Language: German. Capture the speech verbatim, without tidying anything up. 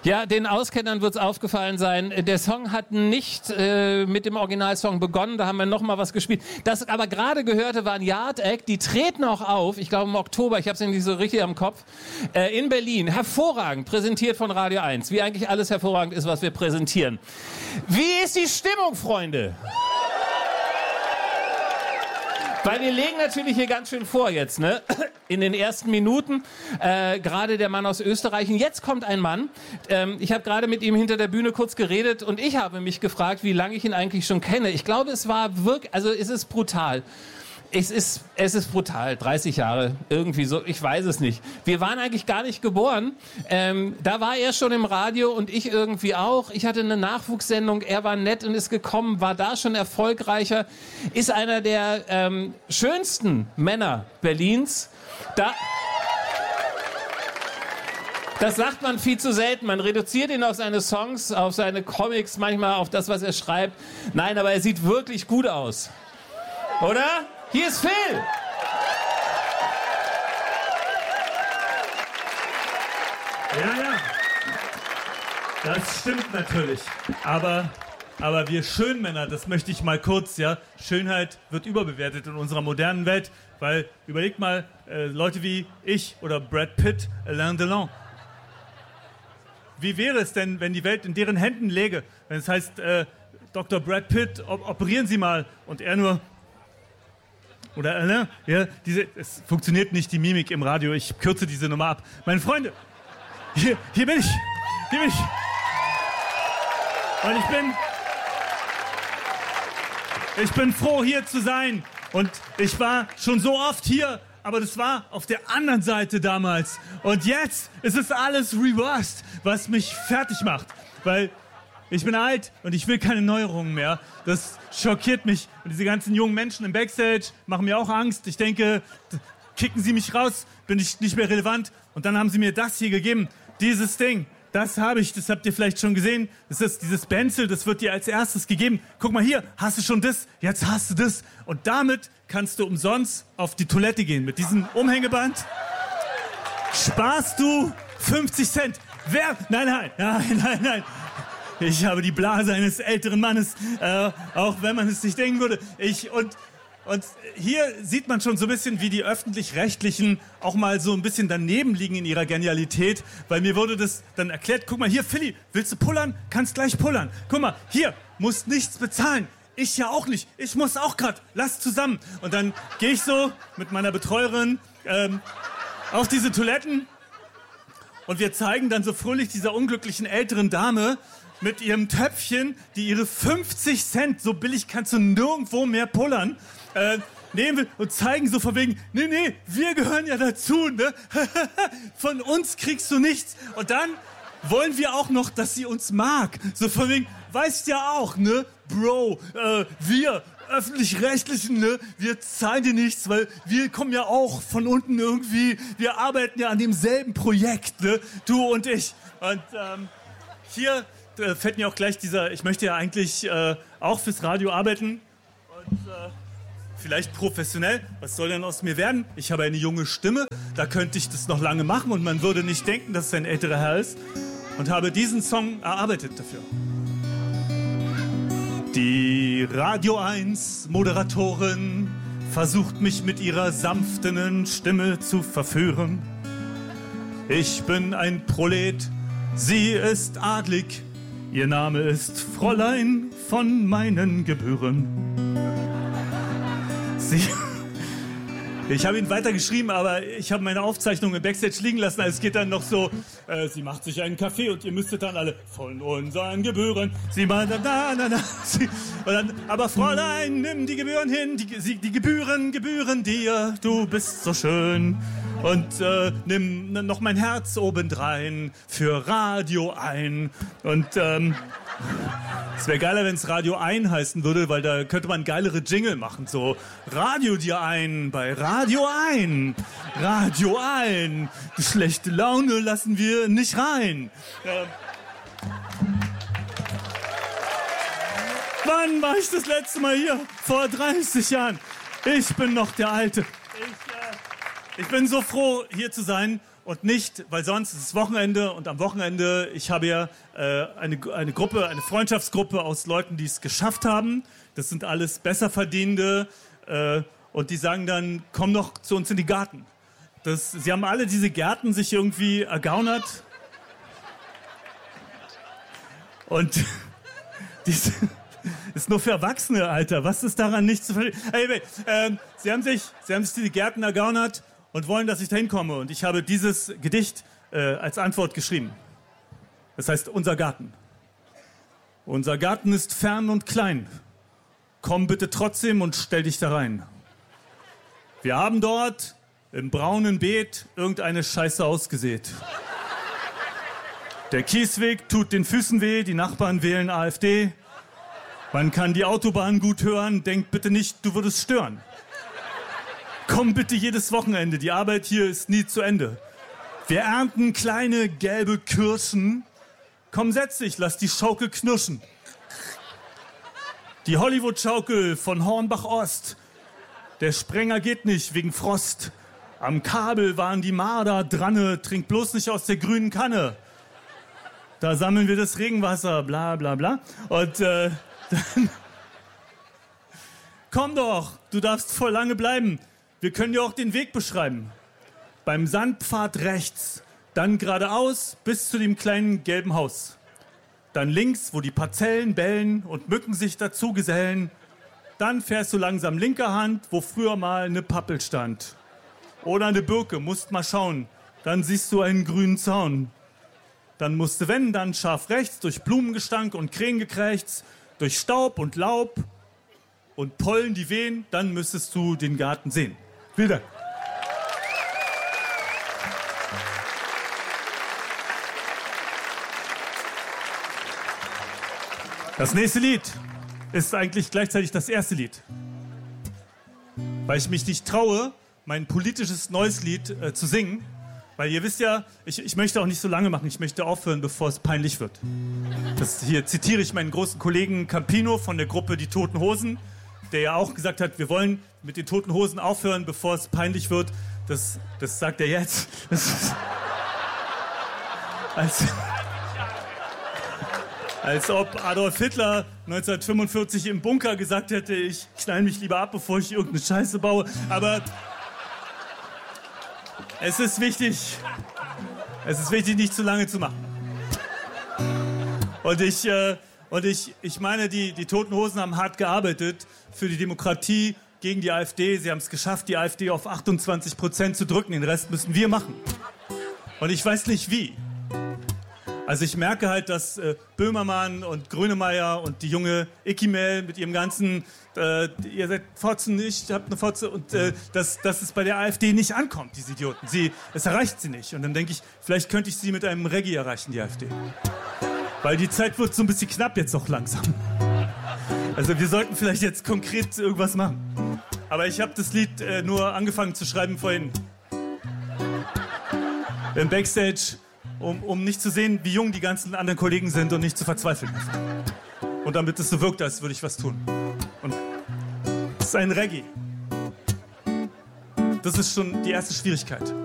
Ja, den Auskennern wird es aufgefallen sein. Der Song hat nicht äh, mit dem Originalsong begonnen, da haben wir noch mal was gespielt. Das aber gerade gehörte war ein Yard Act, die treten auch auf, ich glaube im Oktober, ich habe es nicht so richtig am Kopf, äh, in Berlin. Hervorragend, präsentiert von Radio eins, wie eigentlich alles hervorragend ist, was wir präsentieren. Wie ist die Stimmung, Freunde? Weil wir legen natürlich hier ganz schön vor jetzt, ne? In den ersten Minuten, äh, gerade der Mann aus Österreich. Und jetzt kommt ein Mann, ähm, ich habe gerade mit ihm hinter der Bühne kurz geredet und ich habe mich gefragt, wie lange ich ihn eigentlich schon kenne. Ich glaube, es war wirklich, also es ist brutal. Es ist, es ist brutal, dreißig Jahre, irgendwie so, ich weiß es nicht. Wir waren eigentlich gar nicht geboren. Ähm, da war er schon im Radio und ich irgendwie auch. Ich hatte eine Nachwuchssendung, er war nett und ist gekommen, war da schon erfolgreicher. Ist einer der ähm, schönsten Männer Berlins. Da... Das sagt man viel zu selten. Man reduziert ihn auf seine Songs, auf seine Comics, manchmal auf das, was er schreibt. Nein, aber er sieht wirklich gut aus. Oder? Hier ist Phil! Ja, ja. Das stimmt natürlich. Aber, aber wir Schönmänner, das möchte ich mal kurz, ja. Schönheit wird überbewertet in unserer modernen Welt, weil, überlegt mal, äh, Leute wie ich oder Brad Pitt, Alain Delon. Wie wäre es denn, wenn die Welt in deren Händen läge? Wenn es heißt, äh, Doktor Brad Pitt, op- operieren Sie mal. Und er nur... Oder, Alain, ja, diese, es funktioniert nicht, die Mimik im Radio. Ich kürze diese Nummer ab. Meine Freunde, hier, hier bin ich. Hier bin ich. Und ich bin... Ich bin froh, hier zu sein. Und ich war schon so oft hier, aber das war auf der anderen Seite damals. Und jetzt ist es alles reversed, was mich fertig macht. Weil ich bin alt und ich will keine Neuerungen mehr. Das schockiert mich. Und diese ganzen jungen Menschen im Backstage machen mir auch Angst. Ich denke, kicken sie mich raus, bin ich nicht mehr relevant. Und dann haben sie mir das hier gegeben. Dieses Ding, das habe ich, das habt ihr vielleicht schon gesehen. Das ist dieses Benzel, das wird dir als erstes gegeben. Guck mal hier, hast du schon das? Jetzt hast du das. Und damit kannst du umsonst auf die Toilette gehen. Mit diesem Umhängeband sparst du fünfzig Cent. Wer? Nein, nein, nein, nein, nein. Ich habe die Blase eines älteren Mannes, äh, auch wenn man es nicht denken würde. Ich und und hier sieht man schon so ein bisschen, wie die Öffentlich-Rechtlichen auch mal so ein bisschen daneben liegen in ihrer Genialität, weil mir wurde das dann erklärt. Guck mal hier, Philly, willst du pullern? Kannst gleich pullern. Guck mal, hier, musst nichts bezahlen. Ich ja auch nicht. Ich muss auch grad. Lass zusammen. Und dann gehe ich so mit meiner Betreuerin ähm, auf diese Toiletten und wir zeigen dann so fröhlich dieser unglücklichen älteren Dame mit ihrem Töpfchen, die ihre fünfzig Cent, so billig kannst du nirgendwo mehr pullern, äh, nehmen will und zeigen so von wegen, nee, nee, wir gehören ja dazu, ne? Von uns kriegst du nichts. Und dann wollen wir auch noch, dass sie uns mag. So von wegen, weißt ja auch, ne? Bro, äh, wir Öffentlich-Rechtlichen, ne? Wir zahlen dir nichts, weil wir kommen ja auch von unten irgendwie, wir arbeiten ja an demselben Projekt, ne? Du und ich. Und ähm, hier äh, fällt mir auch gleich dieser, ich möchte ja eigentlich äh, auch fürs Radio arbeiten und äh, vielleicht professionell. Was soll denn aus mir werden? Ich habe eine junge Stimme, da könnte ich das noch lange machen und man würde nicht denken, dass es ein älterer Herr ist. Und habe diesen Song erarbeitet dafür. Die Radio eins Moderatorin versucht mich mit ihrer sanften Stimme zu verführen. Ich bin ein Prolet, sie ist adlig, ihr Name ist Fräulein von meinen Gebühren. Sie... Ich habe ihn weitergeschrieben, aber ich habe meine Aufzeichnung im Backstage liegen lassen. Also es geht dann noch so, äh, sie macht sich einen Kaffee und ihr müsstet dann alle von unseren Gebühren. Sie macht dann, na, na, na, sie, und dann, aber Fräulein, nimm die Gebühren hin, die, sie, die Gebühren gebühren dir, du bist so schön. Und äh, nimm noch mein Herz obendrein für Radio ein. Und ähm, es wäre geiler, wenn es Radio ein heißen würde, weil da könnte man geilere Jingle machen. So, Radio dir ein, bei Radio ein, Radio ein. Schlechte Laune lassen wir nicht rein. Äh, wann war ich das letzte Mal hier? Vor dreißig Jahren. Ich bin noch der Alte. Ich, äh, ich bin so froh, hier zu sein. und nicht, weil sonst ist es Wochenende und am Wochenende, ich habe ja äh, eine, eine Gruppe, eine Freundschaftsgruppe aus Leuten, die es geschafft haben. Das sind alles Besserverdienende äh, und die sagen dann, komm doch zu uns in die Garten. Das, sie haben alle diese Gärten sich irgendwie ergaunert und diese ist nur für Erwachsene, Alter. Was ist daran nicht zu verstehen? Hey, äh, sie haben sich, sie haben sich diese Gärten ergaunert und wollen, dass ich da hinkomme. Und ich habe dieses Gedicht äh, als Antwort geschrieben. Das heißt, unser Garten. Unser Garten ist fern und klein. Komm bitte trotzdem und stell dich da rein. Wir haben dort im braunen Beet irgendeine Scheiße ausgesät. Der Kiesweg tut den Füßen weh, die Nachbarn wählen AfD. Man kann die Autobahn gut hören, denk bitte nicht, du würdest stören. Komm bitte jedes Wochenende, die Arbeit hier ist nie zu Ende. Wir ernten kleine gelbe Kirschen. Komm, setz dich, lass die Schaukel knirschen. Die Hollywood-Schaukel von Hornbach-Ost. Der Sprenger geht nicht wegen Frost. Am Kabel waren die Marder dranne, trink bloß nicht aus der grünen Kanne. Da sammeln wir das Regenwasser, bla bla bla. Und äh, dann... Komm doch, du darfst voll lange bleiben. Wir können dir auch den Weg beschreiben. Beim Sandpfad rechts, dann geradeaus bis zu dem kleinen gelben Haus. Dann links, wo die Parzellen bellen und Mücken sich dazu gesellen. Dann fährst du langsam linker Hand, wo früher mal eine Pappel stand. Oder eine Birke, musst mal schauen. Dann siehst du einen grünen Zaun. Dann musst du, wenn, dann scharf rechts, durch Blumengestank und Krähengekrächz, durch Staub und Laub und Pollen, die wehen, dann müsstest du den Garten sehen. Vielen Dank. Das nächste Lied ist eigentlich gleichzeitig das erste Lied. Weil ich mich nicht traue, mein politisches neues Lied äh, zu singen. Weil ihr wisst ja, ich, ich möchte auch nicht so lange machen. Ich möchte aufhören, bevor es peinlich wird. Das hier zitiere ich meinen großen Kollegen Campino von der Gruppe Die Toten Hosen, der ja auch gesagt hat, wir wollen mit den Toten Hosen aufhören, bevor es peinlich wird. Das, das sagt er jetzt. Das ist, als, als ob Adolf Hitler neunzehnhundertfünfundvierzig im Bunker gesagt hätte, ich knall mich lieber ab, bevor ich irgendeine Scheiße baue. Aber es ist wichtig, es ist wichtig, nicht zu lange zu machen. Und ich, äh, und ich, ich meine, die, die Toten Hosen haben hart gearbeitet für die Demokratie gegen die AfD. Sie haben es geschafft, die AfD auf achtundzwanzig Prozent zu drücken. Den Rest müssen wir machen. Und ich weiß nicht wie. Also ich merke halt, dass äh, Böhmermann und Grönemeyer und die junge Ikimel mit ihrem ganzen, äh, ihr seid Fotzen, ich habt eine Fotze, und äh, dass, dass es bei der AfD nicht ankommt, diese Idioten. Sie, es erreicht sie nicht. Und dann denke ich, vielleicht könnte ich sie mit einem Reggae erreichen, die AfD. Weil die Zeit wird so ein bisschen knapp jetzt auch langsam. Also wir sollten vielleicht jetzt konkret irgendwas machen. Aber ich habe das Lied äh, nur angefangen zu schreiben vorhin. Im Backstage. Um, um nicht zu sehen, wie jung die ganzen anderen Kollegen sind und nicht zu verzweifeln. Und damit es so wirkt, als würde ich was tun. Und es ist ein Reggae. Das ist schon die erste Schwierigkeit.